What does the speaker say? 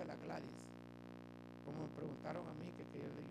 la Gladys. Como me preguntaron a mí, que yo